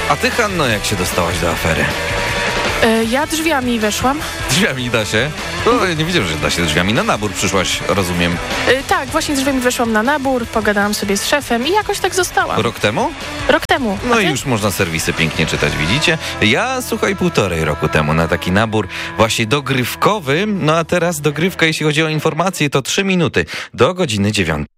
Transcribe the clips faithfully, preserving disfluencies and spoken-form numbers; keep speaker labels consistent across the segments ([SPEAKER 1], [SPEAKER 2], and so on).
[SPEAKER 1] A ty, Hanno, jak się dostałaś do afery?
[SPEAKER 2] E, ja drzwiami weszłam.
[SPEAKER 1] Drzwiami da się? No, nie wiedziałem, że da się drzwiami. Na nabór przyszłaś, rozumiem.
[SPEAKER 2] E, tak, właśnie drzwiami weszłam na nabór, pogadałam sobie z szefem i jakoś tak zostałam.
[SPEAKER 1] Rok temu?
[SPEAKER 2] Rok temu.
[SPEAKER 1] No i już można serwisy pięknie czytać, widzicie? Ja, słuchaj, półtorej roku temu na taki nabór właśnie dogrywkowy, no a teraz dogrywka, jeśli chodzi o informacje, to trzy minuty do godziny dziewiątej.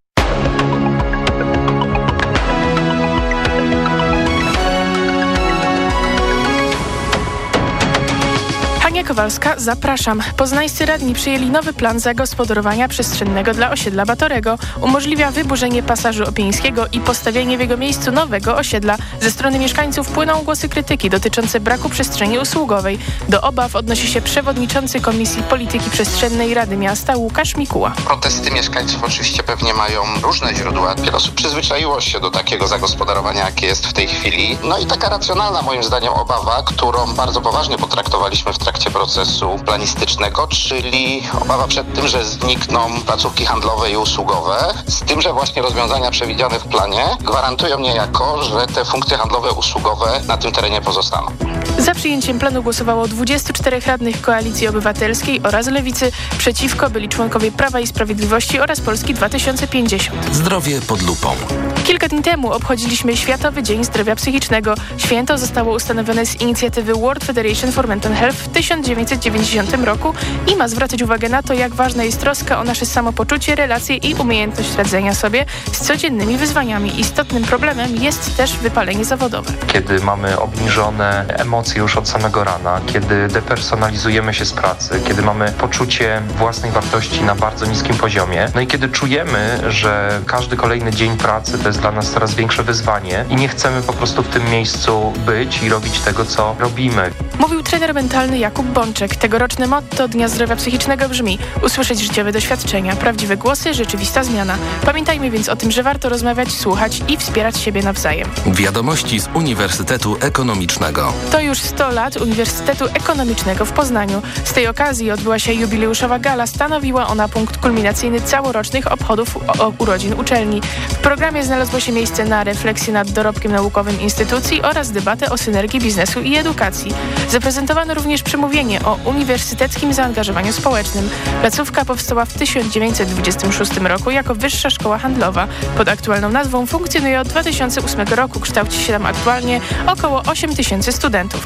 [SPEAKER 2] Kowalska, zapraszam. Poznańscy radni przyjęli nowy plan zagospodarowania przestrzennego dla osiedla Batorego. Umożliwia wyburzenie pasażu Opieńskiego i postawienie w jego miejscu nowego osiedla. Ze strony mieszkańców płyną głosy krytyki dotyczące braku przestrzeni usługowej. Do obaw odnosi się przewodniczący Komisji Polityki Przestrzennej Rady Miasta Łukasz Mikuła.
[SPEAKER 3] Protesty mieszkańców oczywiście pewnie mają różne źródła. Wiele osób przyzwyczaiło się do takiego zagospodarowania, jakie jest w tej chwili. No i taka racjonalna, moim zdaniem, obawa, którą bardzo poważnie potraktowaliśmy w trakcie procesu planistycznego, czyli obawa przed tym, że znikną placówki handlowe i usługowe, z tym, że właśnie rozwiązania przewidziane w planie gwarantują niejako, że te funkcje handlowe, usługowe na tym terenie pozostaną.
[SPEAKER 2] Za przyjęciem planu głosowało dwudziestu czterech radnych Koalicji Obywatelskiej oraz Lewicy. Przeciwko byli członkowie Prawa i Sprawiedliwości oraz Polski dwa tysiące pięćdziesiąt.
[SPEAKER 4] Zdrowie pod lupą.
[SPEAKER 2] Kilka dni temu obchodziliśmy Światowy Dzień Zdrowia Psychicznego. Święto zostało ustanowione z inicjatywy World Federation for Mental Health w tysiąc dziewięćset dziewięćdziesiątym roku i ma zwracać uwagę na to, jak ważna jest troska o nasze samopoczucie, relacje i umiejętność radzenia sobie z codziennymi wyzwaniami. Istotnym problemem jest też wypalenie zawodowe.
[SPEAKER 5] Kiedy mamy obniżone emocje już od samego rana, kiedy depersonalizujemy się z pracy, kiedy mamy poczucie własnej wartości na bardzo niskim poziomie, no i kiedy czujemy, że każdy kolejny dzień pracy to jest dla nas coraz większe wyzwanie i nie chcemy po prostu w tym miejscu być i robić tego, co robimy.
[SPEAKER 2] Mówił trener mentalny Jakub Bączek. Tegoroczne motto Dnia Zdrowia Psychicznego brzmi: usłyszeć życiowe doświadczenia, prawdziwe głosy, rzeczywista zmiana. Pamiętajmy więc o tym, że warto rozmawiać, słuchać i wspierać siebie nawzajem.
[SPEAKER 4] Wiadomości z Uniwersytetu Ekonomicznego.
[SPEAKER 2] To już sto lat Uniwersytetu Ekonomicznego w Poznaniu. Z tej okazji odbyła się jubileuszowa gala. Stanowiła ona punkt kulminacyjny całorocznych obchodów o urodzin uczelni. W programie znalazło się miejsce na refleksję nad dorobkiem naukowym instytucji oraz debatę o synergii biznesu i edukacji. Zaprezentowano również przemówienie o uniwersyteckim zaangażowaniu społecznym. Placówka powstała w tysiąc dziewięćset dwudziestym szóstym roku jako Wyższa Szkoła Handlowa. Pod aktualną nazwą funkcjonuje od dwa tysiące ósmego roku. Kształci się tam aktualnie około osiem tysięcy studentów.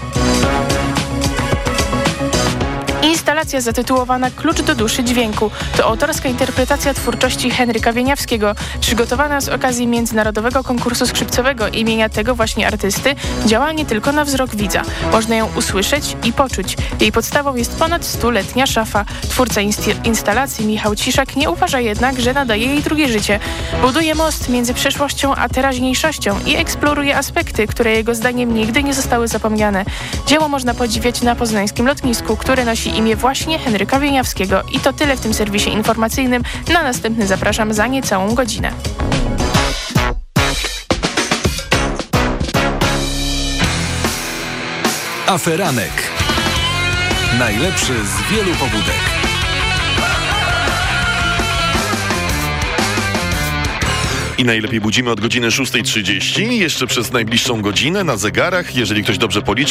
[SPEAKER 2] Instalacja zatytułowana Klucz do duszy dźwięku to autorska interpretacja twórczości Henryka Wieniawskiego, przygotowana z okazji Międzynarodowego Konkursu Skrzypcowego imienia tego właśnie artysty. Działa nie tylko na wzrok widza. Można ją usłyszeć i poczuć. Jej podstawą jest ponad stuletnia szafa. Twórca inst- instalacji Michał Ciszak nie uważa jednak, że nadaje jej drugie życie. Buduje most między przeszłością a teraźniejszością i eksploruje aspekty, które jego zdaniem nigdy nie zostały zapomniane. Dzieło można podziwiać na poznańskim lotnisku, które nosi imię właśnie Henryka Wieniawskiego. I to tyle w tym serwisie informacyjnym. Na następny zapraszam za niecałą godzinę.
[SPEAKER 4] Aferanek. Najlepszy z wielu pobudek.
[SPEAKER 6] I najlepiej budzimy od godziny szóstej trzydzieści. Jeszcze przez najbliższą godzinę na zegarach, jeżeli ktoś dobrze policzy,